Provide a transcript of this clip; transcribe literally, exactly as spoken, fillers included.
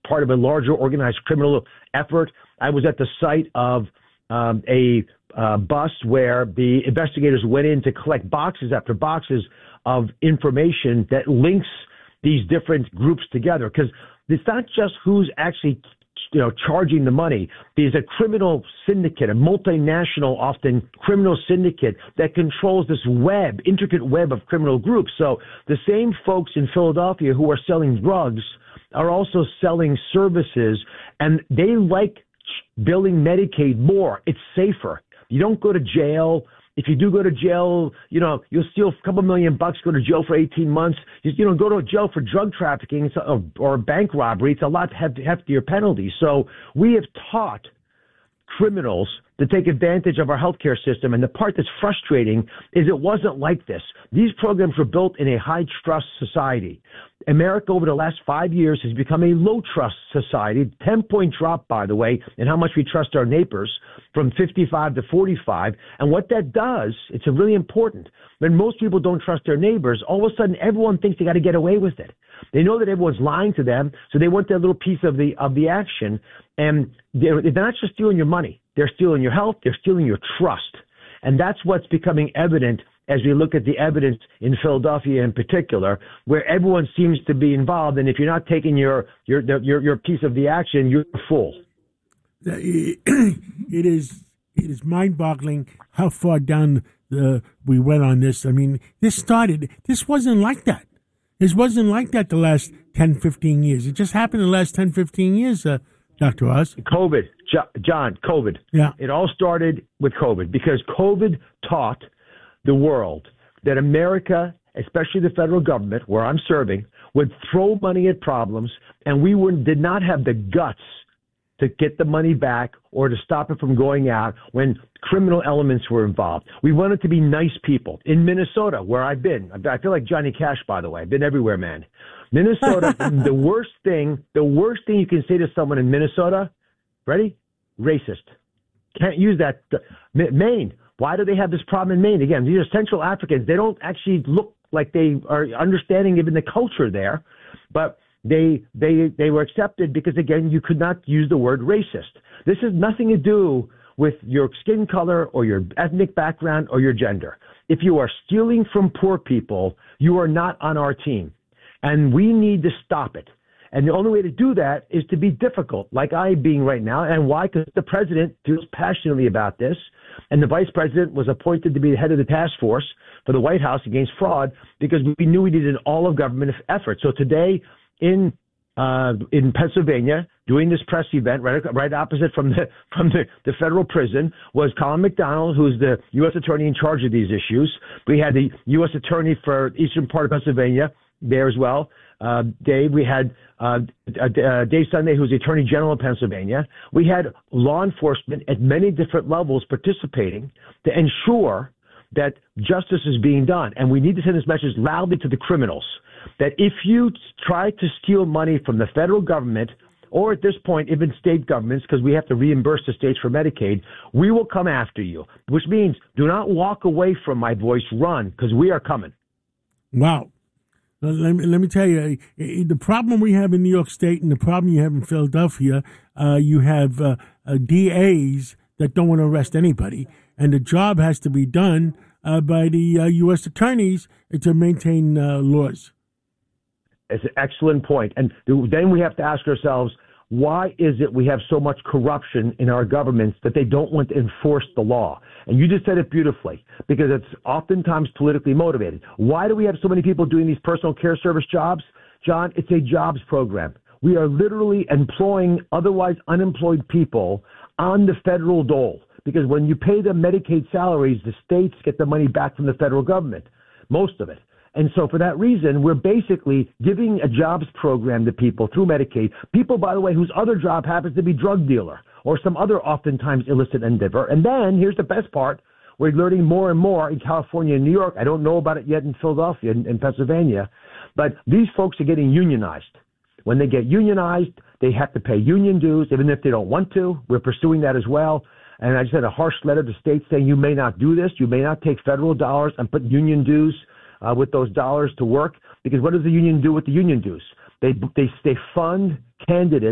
part of a larger organized criminal effort. I was at the site of um, a uh, bus where the investigators went in to collect boxes after boxes of information that links these different groups together. Because it's not just who's actually, you know, charging the money. There's a criminal syndicate, a multinational, often criminal syndicate that controls this web, intricate web of criminal groups. So the same folks in Philadelphia who are selling drugs are also selling services, and they like billing Medicaid more. It's safer. You don't go to jail. If you do go to jail, you know, you'll steal a couple million bucks, go to jail for eighteen months. You, you know, go to jail for drug trafficking or, or bank robbery. It's a lot heftier penalty. So we have taught criminals to take advantage of our healthcare system. And the part that's frustrating is it wasn't like this. These programs were built in a high trust society. America over the last five years has become a low trust society. ten point drop, by the way, in how much we trust our neighbors, from fifty-five to forty-five. And what that does, it's really important. When most people don't trust their neighbors, all of a sudden everyone thinks they got to get away with it. They know that everyone's lying to them, so they want their little piece of the of the action. And they're, they're not just stealing your money. They're stealing your health. They're stealing your trust. And that's what's becoming evident as we look at the evidence in Philadelphia in particular, where everyone seems to be involved. And if you're not taking your your your, your piece of the action, you're a fool. It is it is mind-boggling how far down the, we went on this. I mean, this started, this wasn't like that. This wasn't like that the last ten, fifteen years. It just happened in the last ten, fifteen years, uh, Doctor Oz. COVID, John, COVID. Yeah. It all started with COVID because COVID taught the world that America, especially the federal government, where I'm serving, would throw money at problems, and we were, did not have the guts to get the money back or to stop it from going out when criminal elements were involved. We wanted to be nice people. In Minnesota, where I've been, I feel like Johnny Cash, by the way. I've been everywhere, man. Minnesota, the worst thing, the worst thing you can say to someone in Minnesota, ready? Racist. Can't use that. Maine. Why do they have this problem in Maine? Again, these are Central Africans. They don't actually look like they are understanding even the culture there, but they they they were accepted because, again, you could not use the word racist. This has nothing to do with your skin color or your ethnic background or your gender. If you are stealing from poor people, you are not on our team, and we need to stop it. And the only way to do that is to be difficult, like I am being right now. And why? Because the president feels passionately about this, and the vice president was appointed to be the head of the task force for the White House against fraud because we knew we needed an all-of-government effort. So today in uh, in Pennsylvania, doing this press event right right opposite from the from the, the federal prison was Colin McDonald, who's the U S attorney in charge of these issues. We had the U S attorney for eastern part of Pennsylvania there as well. Uh, Dave, we had uh, uh, Dave Sunday, who's the Attorney General of Pennsylvania. We had law enforcement at many different levels participating to ensure that justice is being done. And we need to send this message loudly to the criminals that if you try to steal money from the federal government, or at this point, even state governments, because we have to reimburse the states for Medicaid, we will come after you, which means do not walk away from my voice, run, because we are coming. Wow. Let me, let me tell you, the problem we have in New York State and the problem you have in Philadelphia, uh, you have uh, uh, D As that don't want to arrest anybody, and the job has to be done uh, by the uh, U S attorneys to maintain uh, laws. It's an excellent point. And then we have to ask ourselves, why is it we have so much corruption in our governments that they don't want to enforce the law? And you just said it beautifully, because it's oftentimes politically motivated. Why do we have so many people doing these personal care service jobs? John, it's a jobs program. We are literally employing otherwise unemployed people on the federal dole, because when you pay them Medicaid salaries, the states get the money back from the federal government, most of it. And so for that reason, we're basically giving a jobs program to people through Medicaid, people, by the way, whose other job happens to be drug dealer or some other oftentimes illicit endeavor. And then here's the best part. We're learning more and more in California and New York. I don't know about it yet in Philadelphia and, and Pennsylvania, but these folks are getting unionized. When they get unionized, they have to pay union dues, even if they don't want to. We're pursuing that as well. And I just had a harsh letter to states saying you may not do this. You may not take federal dollars and put union dues Uh, with those dollars to work, because what does the union do with the union dues? They they they fund candidates